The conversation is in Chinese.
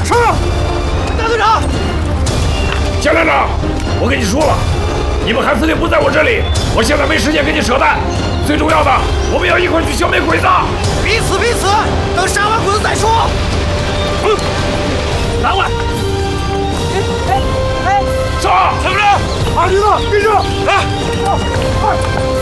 是。大队长， 江连长，我跟你说了，你们韩司令不在我这里，我现在没时间跟你扯淡。最重要的，我们要一块去消灭鬼子。 彼此，等杀完鬼子再说。拿过来。 上！ 参谋长，阿驴子，跟上！来，快！